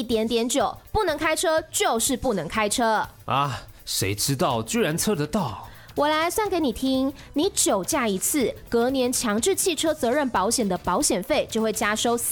1.9，不能开车就是不能开车啊！谁知道居然测得到？ 我来算给你听，你酒驾一次，隔年强制汽车责任保险的保险费就会加收